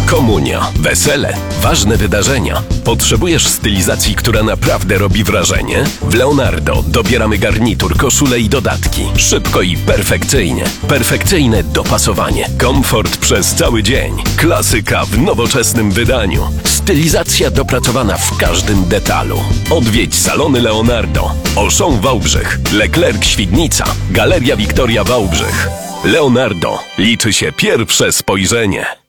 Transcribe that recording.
Komunia, wesele, ważne wydarzenia. Potrzebujesz stylizacji, która naprawdę robi wrażenie? W Leonardo dobieramy garnitur, koszule i dodatki. Szybko i perfekcyjnie. Perfekcyjne dopasowanie. Komfort przez cały dzień. Klasyka w nowoczesnym wydaniu. Stylizacja dopracowana w każdym detalu. Odwiedź salony Leonardo. Auchan Wałbrzych, Leclerc Świdnica, Galeria Wiktoria Wałbrzych. Leonardo. Liczy się pierwsze spojrzenie.